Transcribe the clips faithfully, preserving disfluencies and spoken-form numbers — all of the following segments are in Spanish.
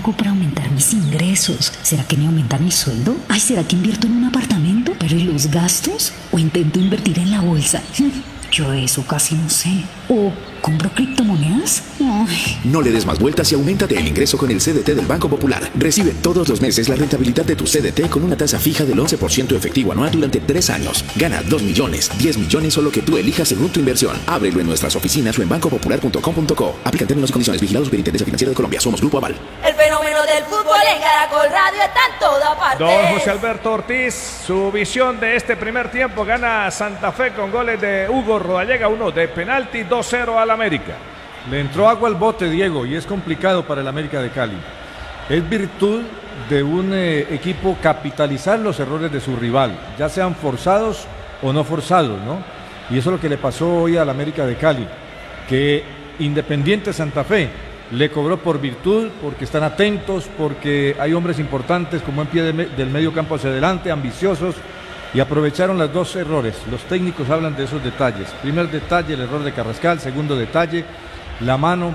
hago para aumentar mis ingresos? ¿Será que me aumentan el sueldo? Ay, ¿será que invierto en un apartamento? ¿Pero y los gastos? ¿O intento invertir en la bolsa? Yo eso casi no sé. ¿O compro criptomonedas? Ay. No le des más vueltas y auméntate el ingreso con el C D T del Banco Popular. Recibe todos los meses la rentabilidad de tu C D T con una tasa fija del once por ciento efectivo anual durante tres años. Gana dos millones, diez millones o lo que tú elijas según tu inversión. Ábrelo en nuestras oficinas o en banco popular punto com punto co. Aplican términos y condiciones. Vigilados Superintendencia Financiera de Colombia. Somos Grupo Aval. El fenómeno del fútbol en Caracol Radio está en toda parte. Don José Alberto Ortiz, su visión de este primer tiempo. Gana Santa Fe con goles de Hugo Rodallega, uno de penalti, dos cero al América. Le entró agua al bote, Diego, y es complicado para el América de Cali. Es virtud de un eh, equipo capitalizar los errores de su rival, ya sean forzados o no forzados, ¿no? Y eso es lo que le pasó hoy al América de Cali, que Independiente Santa Fe le cobró por virtud, porque están atentos, porque hay hombres importantes con buen pie de me del medio campo hacia adelante, ambiciosos, y aprovecharon los dos errores. Los técnicos hablan de esos detalles. Primer detalle, el error de Carrascal. Segundo detalle, la mano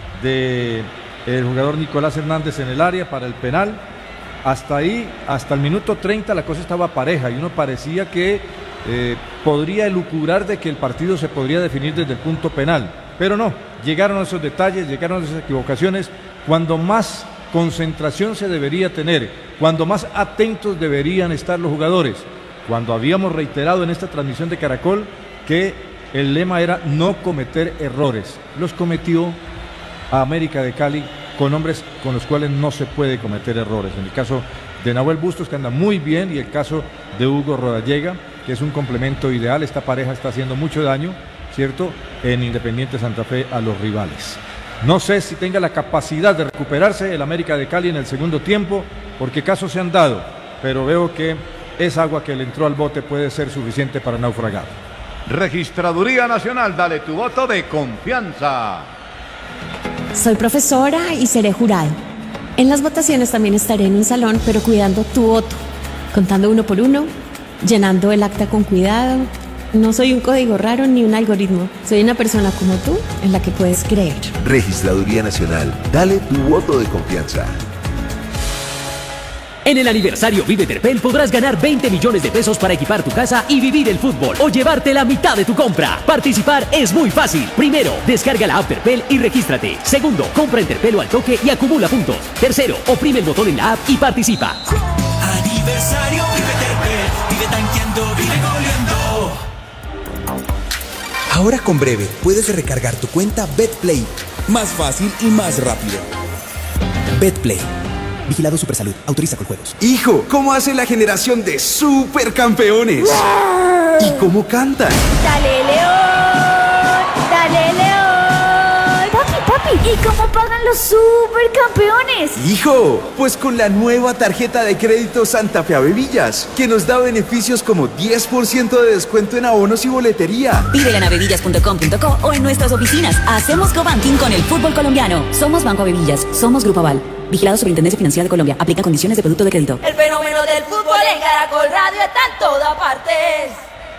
del jugador Nicolás Hernández en el área para el penal. Hasta ahí, hasta el minuto treinta, la cosa estaba pareja y uno parecía que eh, podría elucubrar de que el partido se podría definir desde el punto penal. Pero no, llegaron a esos detalles, llegaron a esas equivocaciones, cuando más concentración se debería tener, cuando más atentos deberían estar los jugadores. Cuando habíamos reiterado en esta transmisión de Caracol que el lema era no cometer errores. Los cometió a América de Cali con hombres con los cuales no se puede cometer errores. En el caso de Nahuel Bustos, que anda muy bien, y el caso de Hugo Rodallega, que es un complemento ideal. Esta pareja está haciendo mucho daño, ¿cierto?, en Independiente Santa Fe a los rivales. No sé si tenga la capacidad de recuperarse el América de Cali en el segundo tiempo, porque casos se han dado, pero veo que esa agua que le entró al bote puede ser suficiente para naufragar. Registraduría Nacional, dale tu voto de confianza. Soy profesora y seré jurado. En las votaciones también estaré en un salón, pero cuidando tu voto, contando uno por uno, llenando el acta con cuidado. No soy un código raro ni un algoritmo. Soy una persona como tú en la que puedes creer. Registraduría Nacional, dale tu voto de confianza. En el aniversario Vive Terpel podrás ganar veinte millones de pesos para equipar tu casa y vivir el fútbol o llevarte la mitad de tu compra. Participar es muy fácil. Primero, descarga la app Terpel y regístrate. Segundo, compra en Terpel o al toque y acumula puntos. Tercero, oprime el botón en la app y participa. Aniversario Vive Terpel, vive tanqueando, vive goleando. Ahora con Breve puedes recargar tu cuenta BetPlay. Más fácil y más rápido. BetPlay. Vigilado Supersalud. Autoriza con juegos. Hijo, ¿cómo hace la generación de supercampeones? ¿Y cómo cantan? ¡Dale, León! ¡Dale, León! Papi, papi, ¿y cómo pagan los supercampeones? Hijo, pues con la nueva tarjeta de crédito Santa Fe Avevillas, que nos da beneficios como diez por ciento de descuento en abonos y boletería. Pídela en avevillas punto com punto co o en nuestras oficinas. Hacemos cobanking con el fútbol colombiano. Somos Banco Avevillas. Somos Grupo Aval. Vigilado Superintendencia Financiera de Colombia. Aplica condiciones de producto de crédito. El fenómeno del fútbol en Caracol Radio está en todas partes.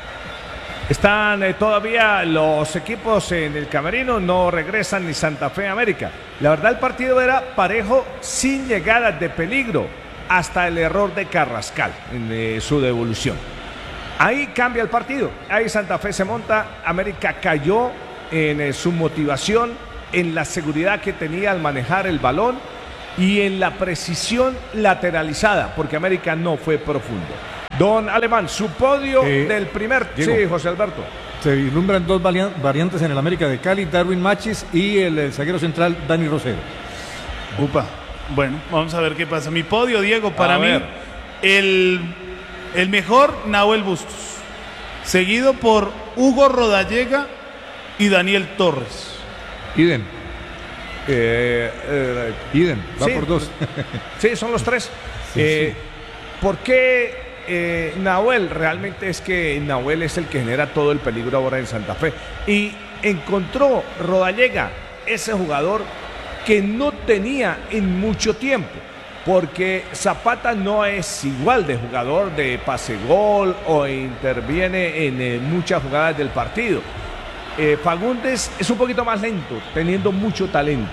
Están eh, todavía los equipos en el camerino, no regresan ni Santa Fe América. La verdad, el partido era parejo, sin llegadas de peligro, hasta el error de Carrascal en eh, su devolución. Ahí cambia el partido, ahí Santa Fe se monta, América cayó en eh, su motivación, en la seguridad que tenía al manejar el balón y en la precisión lateralizada, porque América no fue profundo. Don Alemán, su podio eh, del primer... Diego, sí, José Alberto. Se vislumbran dos variantes en el América de Cali, Darwin Machis y el, el zaguero central Dani Rosero. Upa, bueno, vamos a ver qué pasa. Mi podio, Diego, para a mí, el, el mejor, Nahuel Bustos, seguido por Hugo Rodallega y Daniel Torres. Idem. Eh, eh, Idem, va sí, por dos. Sí, son los tres. Sí, eh, sí. ¿Por qué eh, Nahuel? Realmente es que Nahuel es el que genera todo el peligro ahora en Santa Fe. Y encontró Rodallega ese jugador que no tenía en mucho tiempo. Porque Zapata no es igual de jugador de pase-gol o interviene en eh, muchas jugadas del partido. Eh, Fagundes es un poquito más lento, teniendo mucho talento.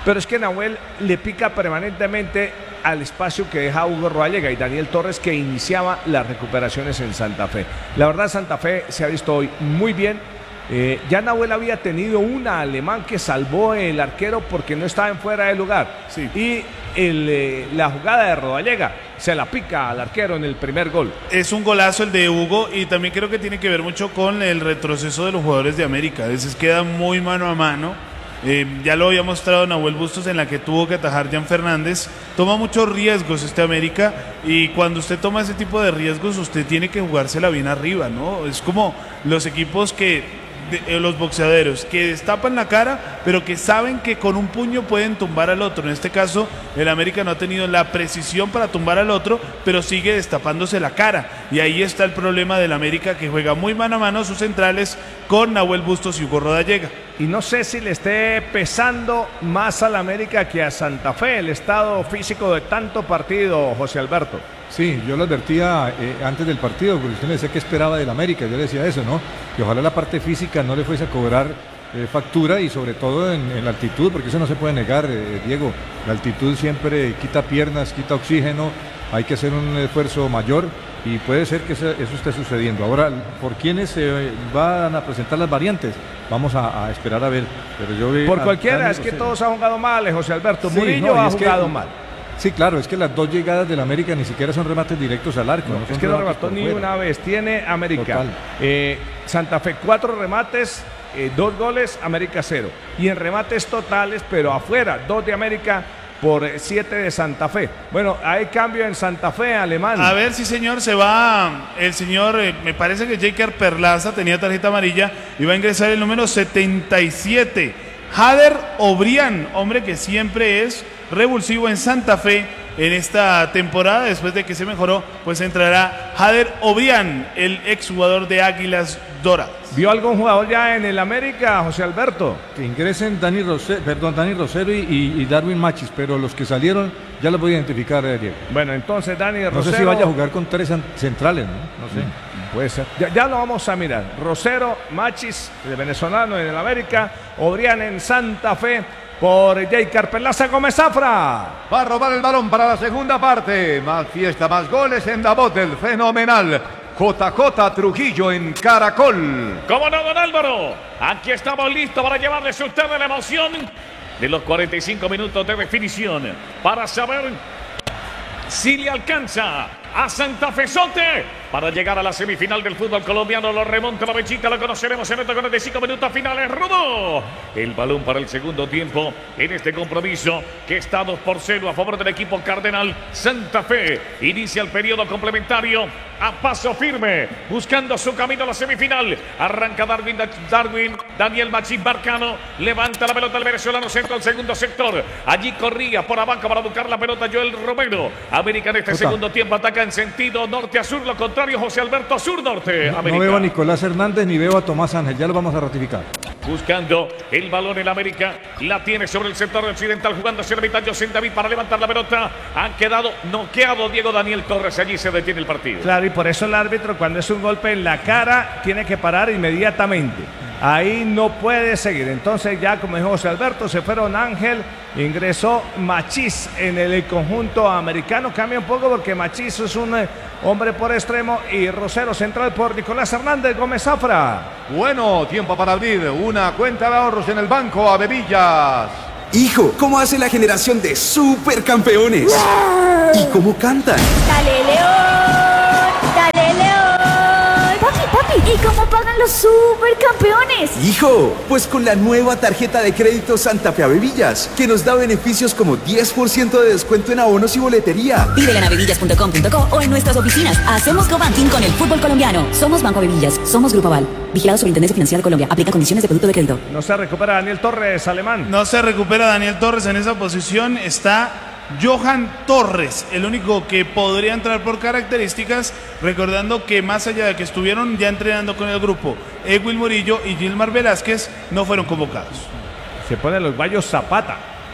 pero es que Nahuel le pica permanentemente al espacio que deja Hugo Rodallega y Daniel Torres, que iniciaba las recuperaciones en Santa Fe. La verdad, Santa Fe se ha visto hoy muy bien. Eh, ya Nahuel había tenido una alemán que salvó el arquero porque no estaba en fuera de lugar. Sí. Y el, eh, la jugada de Rodallega se la pica al arquero en el primer gol. Es un golazo el de Hugo y también creo que tiene que ver mucho con el retroceso de los jugadores de América. A veces queda muy mano a mano. Eh, ya lo había mostrado Nahuel Bustos en la que tuvo que atajar Jan Fernández. Toma muchos riesgos este América y cuando usted toma ese tipo de riesgos usted tiene que jugársela bien arriba, ¿no? Es como los equipos que... De, eh, los boxeadores que destapan la cara pero que saben que con un puño pueden tumbar al otro. En este caso el América no ha tenido la precisión para tumbar al otro, pero sigue destapándose la cara y ahí está el problema del América, que juega muy mano a mano sus centrales con Nahuel Bustos y Hugo Rodallega. Y no sé si le esté pesando más al América que a Santa Fe el estado físico de tanto partido, José Alberto. Sí, yo lo advertía eh, antes del partido, porque usted me decía que esperaba del América, yo le decía eso, ¿no? Que ojalá la parte física no le fuese a cobrar eh, factura y sobre todo en, en la altitud, porque eso no se puede negar, eh, Diego. La altitud siempre quita piernas, quita oxígeno, hay que hacer un esfuerzo mayor y puede ser que eso, eso esté sucediendo. Ahora, ¿por quiénes se van a presentar las variantes? Vamos a, a esperar a ver. Pero yo vi Por a, cualquiera, a, es que todos han jugado mal, José Alberto. Sí, Murillo no, ha es jugado que, mal. Sí, claro, es que las dos llegadas del América ni siquiera son remates directos al arco. No, no es que no remató ni fuera. una vez. Tiene América. Eh, Santa Fe, cuatro remates, eh, dos goles, América cero. Y en remates totales, pero afuera, dos de América por eh, siete de Santa Fe. Bueno, hay cambio en Santa Fe, Alemán. A ver, sí señor, se va el señor, eh, me parece que Jaker Perlaza tenía tarjeta amarilla y va a ingresar el número setenta y siete. Jader Obrián, hombre que siempre es revulsivo en Santa Fe en esta temporada. Después de que se mejoró, pues entrará Jader Obrián, el exjugador de Águilas Doradas. ¿Vio algún jugador ya en el América, José Alberto? Que ingresen Dani Rosero, perdón, Dani Rosero y, y, y Darwin Machis, pero los que salieron ya los voy a identificar, eh, Diego. Bueno, entonces Dani Rosero... No sé si vaya a jugar con tres centrales, ¿no? No sé. Puede ser. Ya, ya lo vamos a mirar. Rosero, Machis, el venezolano en el América, Obrián en Santa Fe, por Jaker Perlaza Gómez Zafra. Va a robar el balón para la segunda parte. Más fiesta, más goles en la voz del fenomenal J J Trujillo en Caracol. ¿Cómo no, don Álvaro? Aquí estamos listos para llevarles a ustedes la emoción de los cuarenta y cinco minutos de definición para saber si le alcanza a Santa Fe Sote para llegar a la semifinal del fútbol colombiano. Lo remonta la mechita, lo conoceremos en estos cuarenta y cinco minutos finales. Rodó el balón para el segundo tiempo en este compromiso que está dos por cero a favor del equipo cardenal. Santa Fe inicia el periodo complementario a paso firme, buscando su camino a la semifinal. Arranca Darwin, Darwin Daniel Machín Barcano, levanta la pelota el venezolano, centro al segundo sector. Allí corría por abajo para buscar la pelota Joel Romero. América en este Jota. segundo tiempo ataca en sentido norte a sur, lo contrario José Alberto, sur-norte. No, no veo a Nicolás Hernández ni veo a Tomás Ángel, ya lo vamos a ratificar. Buscando el balón en América, la tiene sobre el sector occidental, jugando hacia la mitad José David para levantar la pelota. Han quedado noqueado Diego Daniel Torres, allí se detiene el partido. Claro, y por eso el árbitro, cuando es un golpe en la cara, tiene que parar inmediatamente. Ahí no puede seguir. Entonces ya, como dijo José Alberto, se fueron Ángel, ingresó Machís en el conjunto americano. Cambia un poco porque Machís es un eh, hombre por extremo y Rosero central por Nicolás Hernández Gómez Zafra. Bueno, tiempo para abrir una cuenta de ahorros en el banco a Bebillas. Hijo, ¿cómo hace la generación de supercampeones? ¿Y cómo cantan? ¡Dale, León! ¡Dale, León! Papi, papi, ¿y cómo pagan los supercampeones? Hijo, pues con la nueva tarjeta de crédito Santa Fe Bebillas, que nos da beneficios como diez por ciento de descuento en abonos y boletería. Pídela en avevillas punto com punto co o en nuestras oficinas. Hacemos cobanking con el fútbol colombiano. Somos Banco Bevillas, somos Grupo Aval. Vigilado Superintendencia Financiera de Colombia. Aplica condiciones de producto de crédito. No se recupera Daniel Torres, Alemán. No se recupera Daniel Torres en esa posición. Está Johan Torres, el único que podría entrar por características, recordando que más allá de que estuvieron ya entrenando con el grupo, Edwin Murillo y Gilmar Velázquez no fueron convocados. Se ponen los gallos Zapata.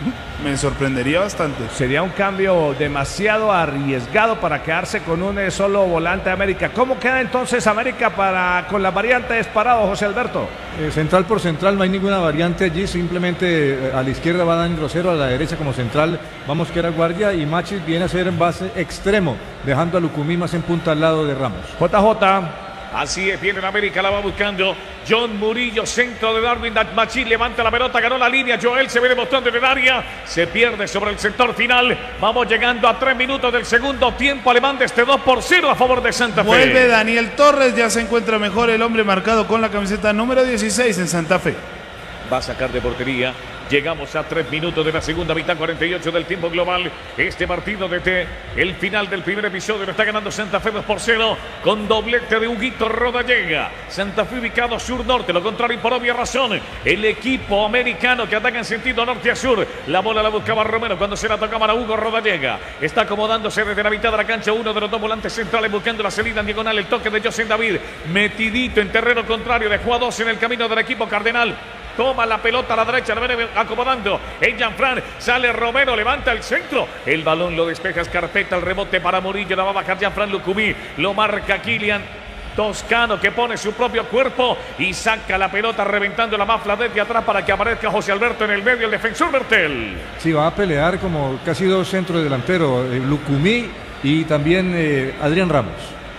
me sorprendería bastante. Sería un cambio demasiado arriesgado para quedarse con un solo volante de América. ¿Cómo queda entonces América para con las variantes parados, José Alberto? Eh, central por central, no hay ninguna variante allí, simplemente eh, a la izquierda va Dan Grosero, a la derecha como central va Mosquera Guardia y Machis viene a ser en base extremo, dejando a Lucumí más en punta al lado de Ramos. J J. Así es, viene en América, la va buscando John Murillo, centro de Darwin Machín, levanta la pelota, ganó la línea, Joel se viene mostrando en el área, se pierde sobre el sector final, vamos llegando a tres minutos del segundo tiempo alemán de este dos por cero a favor de Santa Fe. Vuelve Daniel Torres, ya se encuentra mejor el hombre marcado con la camiseta número dieciséis en Santa Fe. Va a sacar de portería. Llegamos a tres minutos de la segunda mitad, cuarenta y ocho del tiempo global. Este partido desde el final del primer episodio lo está ganando Santa Fe dos por cero con doblete de Huguito Rodallega. Santa Fe ubicado sur-norte, lo contrario por obvia razón. El equipo americano que ataca en sentido norte a sur. La bola la buscaba Romero cuando se la tocaba a Hugo Rodallega. Está acomodándose desde la mitad de la cancha uno de los dos volantes centrales buscando la salida en diagonal. El toque de José David, metidito en terreno contrario, dejó a dos en el camino del equipo cardenal. Toma la pelota a la derecha, la viene acomodando en Jean-Fran, sale Romero, levanta el centro, el balón lo despeja Escarpeta, el rebote para Murillo, la va a bajar Jean-Fran Lucumí, lo marca Kylian Toscano que pone su propio cuerpo y saca la pelota reventando la mafla desde atrás para que aparezca José Alberto en el medio, el defensor Bertel. Sí, va a pelear como casi dos centros delanteros, eh, Lucumí y también eh, Adrián Ramos.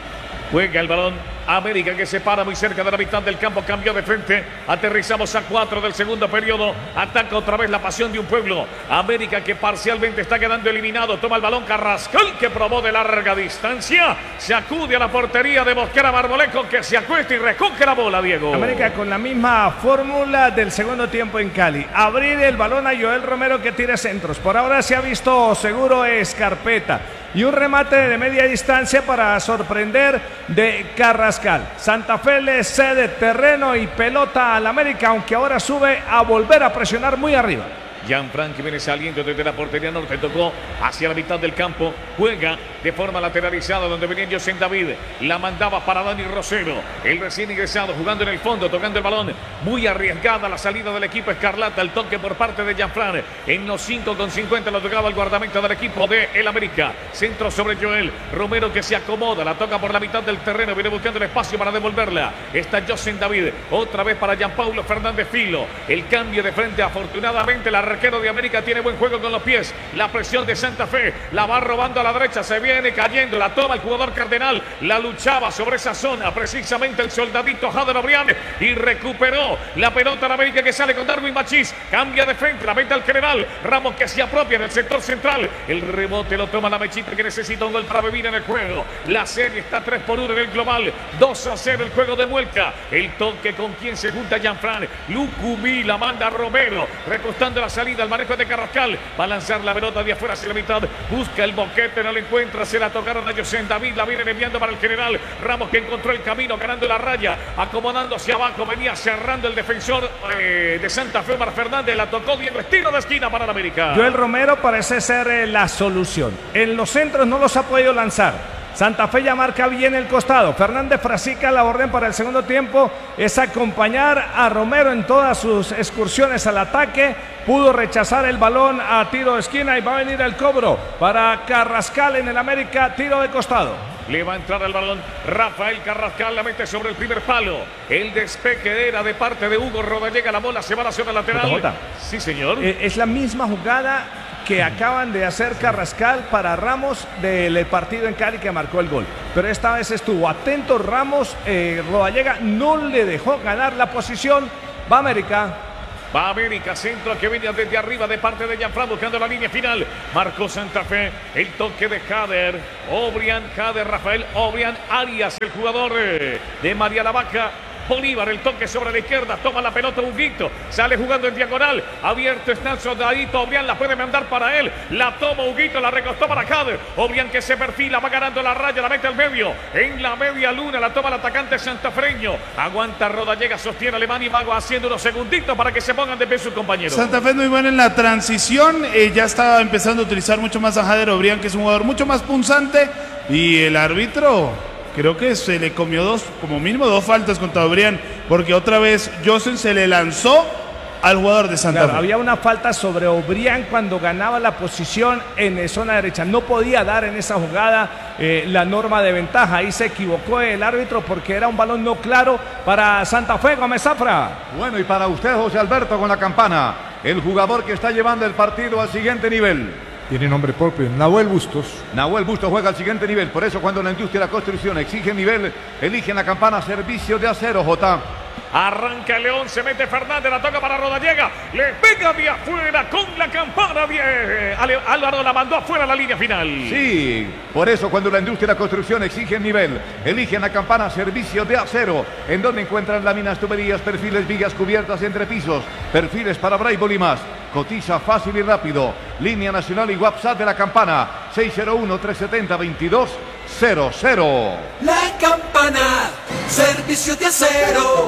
Juega el balón América que se para muy cerca de la mitad del campo, cambió de frente, aterrizamos a cuatro del segundo periodo, ataca otra vez la pasión de un pueblo. América que parcialmente está quedando eliminado, toma el balón Carrascal que probó de larga distancia, se acude a la portería de Mosquera Marmolejo que se acuesta y recoge la bola, Diego. América con la misma fórmula del segundo tiempo en Cali, abrir el balón a Joel Romero que tire centros, por ahora se ha visto seguro Escarpeta. Y un remate de media distancia para sorprender de Carrascal. Santa Fe le cede terreno y pelota al América, aunque ahora sube a volver a presionar muy arriba. Jean-Fran que viene saliendo desde la portería norte, tocó hacia la mitad del campo, juega de forma lateralizada donde venía José David, la mandaba para Dani Rosero, el recién ingresado jugando en el fondo, tocando el balón, muy arriesgada la salida del equipo Escarlata, el toque por parte de Jean-Fran, en los cinco con cincuenta lo tocaba el guardameta del equipo de el América, centro sobre Joel, Romero que se acomoda, la toca por la mitad del terreno, viene buscando el espacio para devolverla, está José David, otra vez para Gianpaulo Fernández Filo, el cambio de frente afortunadamente la El arquero de América tiene buen juego con los pies. La presión de Santa Fe. La va robando a la derecha. Se viene cayendo. La toma el jugador cardenal. La luchaba sobre esa zona. Precisamente el soldadito Jader Obrián. Y recuperó la pelota de América que sale con Darwin Machís. Cambia de frente. La mete al general. Ramos que se apropia en el sector central. El rebote lo toma la Mechita que necesita un gol para vivir en el juego. La serie está tres por uno en el global. dos a cero el juego de Muelca. El toque con quien se junta Jean-Fran. Lucumí la manda a Romero. Recostando la salida. El manejo de Carrascal, va a lanzar la pelota de afuera hacia la mitad, busca el boquete, no lo encuentra, se la tocaron a José David, la viene enviando para el general Ramos que encontró el camino, ganando la raya, acomodando hacia abajo, venía cerrando el defensor eh, de Santa Fe, Mar Fernández, la tocó bien, estilo de esquina para la América. Joel Romero parece ser eh, la solución, en los centros no los ha podido lanzar. Santa Fe ya marca bien el costado. Fernández Frasica, la orden para el segundo tiempo es acompañar a Romero en todas sus excursiones al ataque. Pudo rechazar el balón a tiro de esquina y va a venir el cobro para Carrascal en el América, tiro de costado. Le va a entrar el balón Rafael Carrascal, la mete sobre el primer palo. El despeque era de parte de Hugo Rodallega, la bola se va a la zona lateral. Jota, Jota. Sí, señor. Eh, es la misma jugada que acaban de hacer Carrascal para Ramos del partido en Cali que marcó el gol. Pero esta vez estuvo atento Ramos, eh, Rodallega no le dejó ganar la posición. Va América. Va América, centro que viene desde arriba de parte de Jean-Fran buscando la línea final. Marcó Santa Fe, el toque de Jader, Obrián, Jader, Rafael Obrián Arias, el jugador de María la Vaca. Bolívar, el toque sobre la izquierda, toma la pelota Huguito, sale jugando en diagonal, abierto está el soldadito, Obrián la puede mandar para él, la toma Huguito, la recostó para Jader, Obrián que se perfila, va ganando la raya, la mete al medio, en la media luna, la toma el atacante santafreño, aguanta Rodallega, sostiene Alemán y va haciendo unos segunditos para que se pongan de pie sus compañeros. Santa Fe muy buena en la transición, eh, ya está empezando a utilizar mucho más a Jader Obrián, que es un jugador mucho más punzante, y el árbitro... Creo que se le comió dos, como mínimo dos faltas contra Obrián, porque otra vez Josen se le lanzó al jugador de Santa Claro, Fe. había una falta sobre Obrián cuando ganaba la posición en eh, zona derecha. No podía dar en esa jugada eh, la norma de ventaja. Ahí se equivocó el árbitro porque era un balón no claro para Santa Fe. Gómez Zafra. Bueno, y para usted, José Alberto, con la campana, el jugador que está llevando el partido al siguiente nivel. Tiene nombre propio, Nahuel Bustos. Nahuel Bustos juega al siguiente nivel. Por eso cuando la industria de la construcción exige nivel, eligen la campana servicio de acero, J. Arranca el León, se mete Fernández, la toca para Rodallega, le pega de afuera con la campana. Bien. Álvaro la mandó afuera a la línea final. Sí, por eso cuando la industria de la construcción exige nivel, eligen la campana servicio de acero, en donde encuentran láminas, tuberías, perfiles, vigas, cubiertas, entrepisos, perfiles para Braille y más. Cotiza fácil y rápido. Línea nacional y WhatsApp de la campana seis cero uno, tres siete cero, veintidós cero cero. La campana, servicio de acero.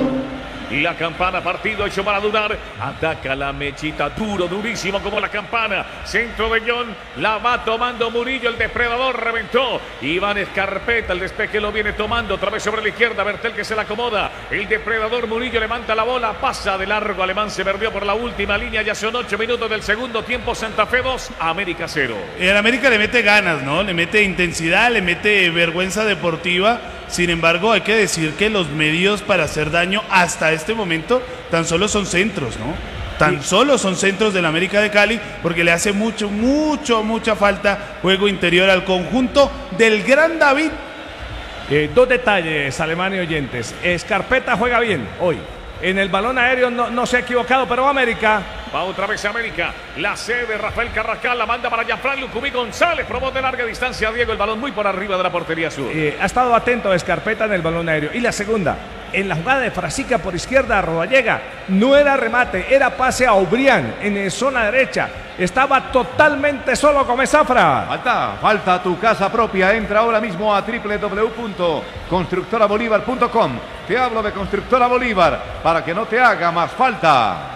La campana, partido hecho para durar. Ataca la mechita, duro, durísimo como la campana. Centro de John, la va tomando Murillo, el depredador reventó. Iván Escarpeta, el despeje lo viene tomando. Otra vez sobre la izquierda, Bertel que se la acomoda. El depredador Murillo levanta la bola, pasa de largo. Alemán se perdió por la última línea. Ya son ocho minutos del segundo tiempo. Santa Fe dos, América cero. El América le mete ganas, ¿no? Le mete intensidad, le mete vergüenza deportiva. Sin embargo, hay que decir que los medios para hacer daño hasta este momento tan solo son centros, ¿no? Tan solo son centros del América de Cali, porque le hace mucho, mucho, mucha falta juego interior al conjunto del Gran David. Eh, dos detalles, Alemán y oyentes. Escarpeta juega bien hoy. En el balón aéreo no, no se ha equivocado, pero América. Va otra vez América. La sede, Rafael Carrascal, la manda para Gianfranco Lucumí González. Probó de larga distancia, Diego, el balón muy por arriba de la portería sur. Eh, ha estado atento a Escarpeta en el balón aéreo. Y la segunda, en la jugada de Frasica por izquierda a Rodallega, no era remate, era pase a Obrián en zona derecha. Estaba totalmente solo Gómez Zafra. Falta, falta tu casa propia. Entra ahora mismo a doble u doble u doble u punto constructora bolívar punto com. Te hablo de Constructora Bolívar para que no te haga más falta.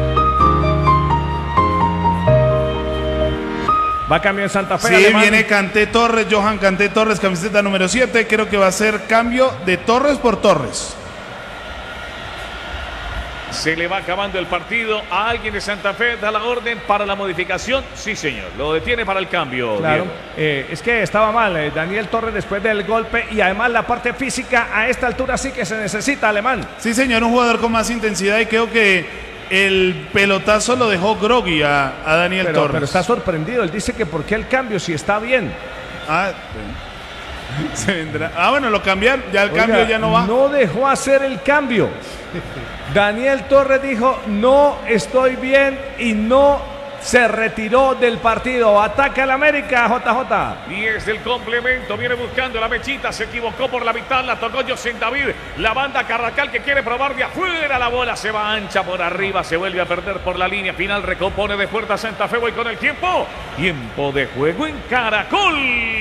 Va cambio en Santa Fe. Sí, Alemán. viene Kanté Torres, Johan Kanté Torres, camiseta número siete. Creo que va a ser cambio de Torres por Torres. Se le va acabando el partido. A alguien de Santa Fe da la orden para la modificación. Sí, señor. Lo detiene para el cambio. Claro. Eh, es que estaba mal eh, Daniel Torres después del golpe. Y además la parte física a esta altura sí que se necesita, Alemán. Sí, señor. Un jugador con más intensidad. Y creo que el pelotazo lo dejó groggy a, a Daniel pero, Torres. Pero está sorprendido. Él dice que por qué el cambio si está bien. Ah, se vendrá. Ah, bueno, lo cambiaron. Ya el Oiga, cambio ya no va. No dejó hacer el cambio. Daniel Torres dijo, no estoy bien y no se retiró del partido. Ataca el América, J J. Y es el complemento, viene buscando la mechita, se equivocó por la mitad, la tocó José David. La banda Carrascal que quiere probar de afuera, la bola se va ancha por arriba, se vuelve a perder por la línea final, recompone de puerta Santa Fe, voy con el tiempo. Tiempo de juego en Caracol.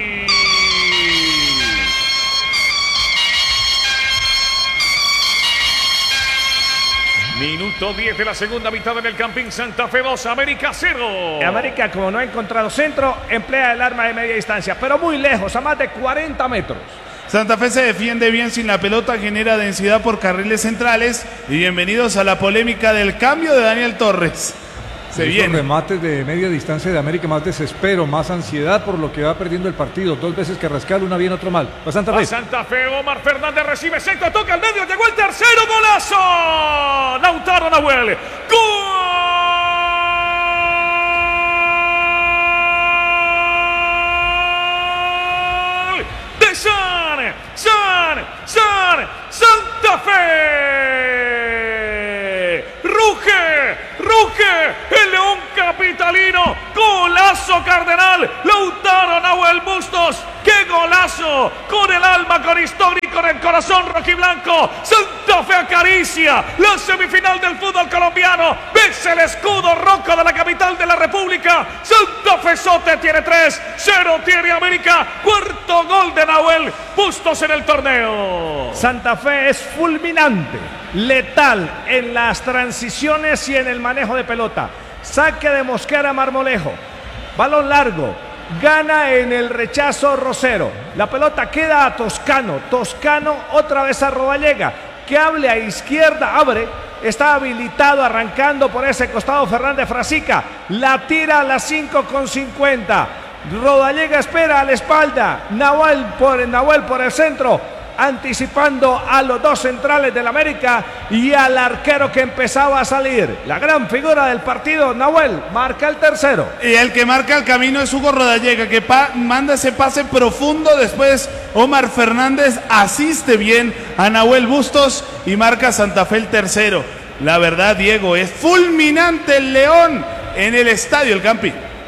Minuto diez de la segunda mitad en el Campín. Santa Fe dos, América cero. América, como no ha encontrado centro, emplea el arma de media distancia, pero muy lejos, a más de cuarenta metros. Santa Fe se defiende bien sin la pelota, genera densidad por carriles centrales. Y bienvenidos a la polémica del cambio de Daniel Torres. Se viene. Remates de media distancia de América, más desespero, más ansiedad por lo que va perdiendo el partido. Dos veces Carrascal, una bien, otro mal. Va Santa Fe. Va Santa Fe, Omar Fernández recibe centro, toca al medio, llegó el tercero, golazo. Lautaro Nahuel. ¡Gol! De San, San, San, Santa Fe. Ruge, ruge, el León capitalino, golazo Cardenal, Lautaro Nahuel Bustos, qué golazo, con el alma, con historia y con el corazón rojiblanco. Santa Fe acaricia la semifinal del fútbol colombiano, ves el escudo rojo de la capital de la República. Santa Fe Sote tiene tres, cero tiene América, cuarto gol de Nahuel Bustos en el torneo. Santa Fe es fulminante, letal en las transiciones y en el manejo de pelota. Saque de Mosquera Marmolejo, balón largo, gana en el rechazo Rosero, la pelota queda a Toscano, Toscano otra vez a Rodallega, que hable a izquierda, abre Está habilitado arrancando por ese costado Fernández Frasica. La tira a las cinco con cincuenta. Rodallega espera a la espalda. Nahuel por, Nahuel por el centro, anticipando a los dos centrales del América y al arquero que empezaba a salir. La gran figura del partido, Nahuel, marca el tercero. Y el que marca el camino es Hugo Rodallega, que pa manda ese pase profundo. Después Omar Fernández asiste bien a Nahuel Bustos y marca Santa Fe el tercero. La verdad, Diego, es fulminante el León en el estadio El Campín.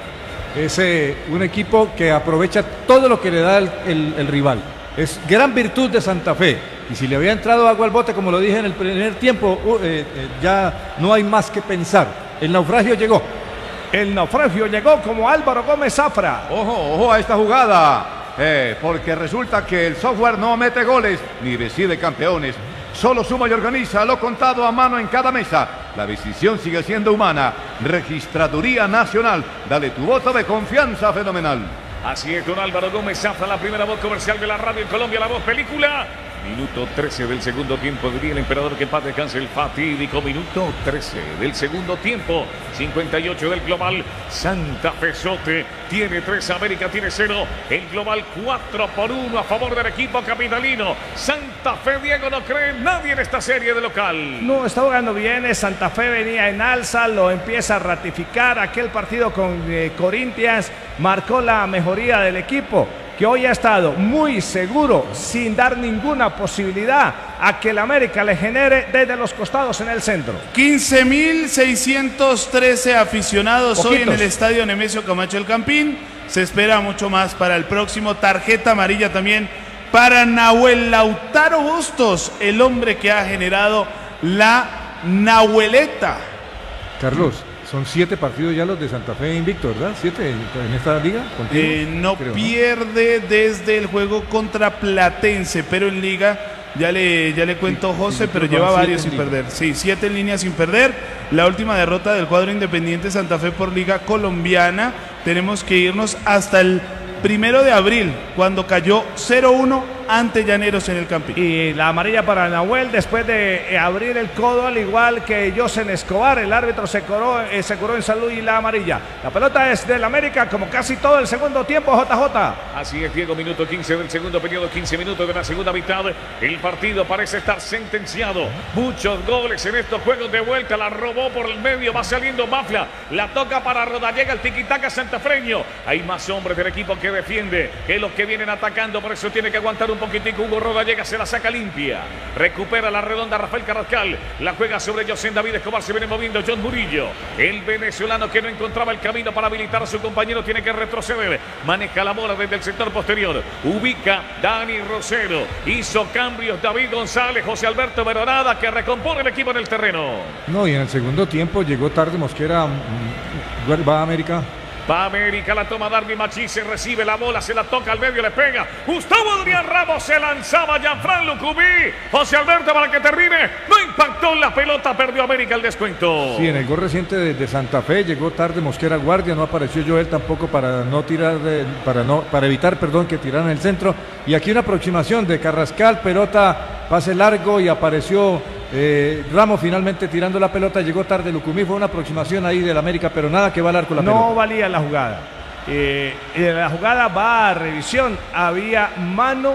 Es eh, un equipo que aprovecha todo lo que le da el, el, el rival. Es gran virtud de Santa Fe. Y si le había entrado agua al bote, como lo dije en el primer tiempo, uh, eh, eh, ya no hay más que pensar. El naufragio llegó. El naufragio llegó como Álvaro Gómez Zafra. Ojo, ojo a esta jugada. Eh, porque resulta que el software no mete goles ni decide campeones. Solo suma y organiza lo contado a mano en cada mesa. La decisión sigue siendo humana. Registraduría Nacional. Dale tu voto de confianza fenomenal. Así es, don Álvaro Gómez Zafra, la primera voz comercial de la radio en Colombia, la voz película. Minuto trece del segundo tiempo, diría el emperador que en paz descanse, el fatídico minuto trece del segundo tiempo. cincuenta y ocho del global. Santa Fe Sote tiene tres, América tiene cero. El global cuatro por uno a favor del equipo capitalino. Santa Fe, Diego, no cree nadie en esta serie de local. No, está jugando bien. Santa Fe venía en alza, lo empieza a ratificar. Aquel partido con eh, Corinthians marcó la mejoría del equipo, que hoy ha estado muy seguro, sin dar ninguna posibilidad a que el América le genere desde los costados en el centro. quince mil seiscientos trece aficionados Poquitos. hoy en el estadio Nemesio Camacho El Campín. Se espera mucho más para el próximo. Tarjeta amarilla también para Nahuel Lautaro Bustos, el hombre que ha generado la Nahueleta. Carlos, son siete partidos ya los de Santa Fe invicto, ¿verdad? ¿Siete en esta liga? Eh, no Creo, pierde ¿no? desde el juego contra Platense, pero en liga ya le, ya le cuento sí, José, sí, pero lleva varios sin perder. Sí, siete en línea sin perder. La última derrota del cuadro Independiente Santa Fe por liga colombiana. Tenemos que irnos hasta el primero de abril, cuando cayó cero uno ante Llaneros en el Campín. Y la amarilla para Nahuel después de abrir el codo, al igual que Josen Escobar. El árbitro se curó, eh, se curó en salud y la amarilla. La pelota es del América como casi todo el segundo tiempo, J J. Así es, Diego, minuto quince del segundo periodo, quince minutos de la segunda mitad. El partido parece estar sentenciado. Muchos goles en estos juegos de vuelta. La robó por el medio, va saliendo Mafla. La toca para Rodallega, el tiquitaca santafreño. Hay más hombres del equipo que defiende que los que vienen atacando, por eso tiene que aguantar un poquitico. Hugo Rodallega se la saca limpia, recupera la redonda Rafael Carrascal, la juega sobre José David Escobar, se viene moviendo John Murillo, el venezolano que no encontraba el camino para habilitar a su compañero, tiene que retroceder, maneja la bola desde el sector posterior, ubica Dani Rosero, hizo cambios David González, José Alberto Veronada, que recompone el equipo en el terreno. No, y en el segundo tiempo llegó tarde Mosquera, va a América. Va América, la toma Darby Machís, se recibe la bola, se la toca al medio, le pega. Gustavo Adrián Ramos se lanzaba, Jean-Fran Lucumí. José Alberto para que termine. No impactó en la pelota, perdió América el descuento. Sí, en el gol reciente de, de Santa Fe llegó tarde Mosquera Guardia, no apareció Joel tampoco para no tirar, de, para no, para evitar, perdón, que tiraran el centro. Y aquí una aproximación de Carrascal, pelota, pase largo y apareció eh, Ramos finalmente tirando la pelota, llegó tarde Lucumí, fue una aproximación ahí del América, pero nada que va al arco la no pelota. No valía la jugada. Eh, la jugada va a revisión, había mano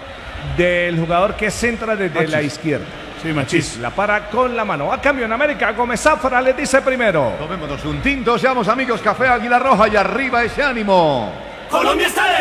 del jugador que centra desde Machís. La izquierda. Sí, Machís. La para con la mano. A cambio en América, Gómez Zafra le dice primero. Tomémonos un tinto, seamos amigos, café Águila Roja y arriba ese ánimo. Colombia está de